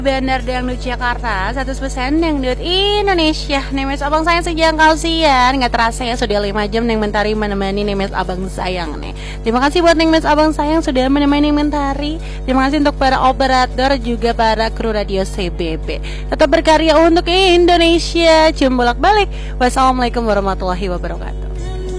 Benar Dangdut Jakarta 100% Dangdut Indonesia. Nemes abang sayang sejangkau siang. Nggak terasa ya sudah 5 jam Neng Mentari menemani Nemes abang sayang nih. Terima kasih buat Nemes abang sayang sudah menemani Neng Mentari. Terima kasih untuk para operator juga para kru radio CBB. Tetap berkarya untuk Indonesia. Cium bolak balik. Wassalamualaikum warahmatullahi wabarakatuh.